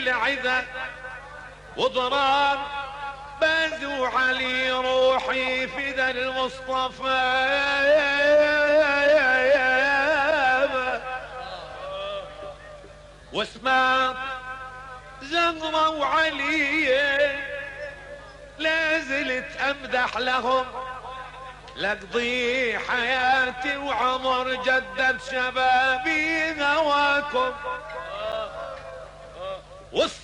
العذا وضرار بازو علي روحي فدا المصطفى واسمع زهرة وعلي لازلت امدح لهم لقضي حياتي وعمر جدد شبابي هواكم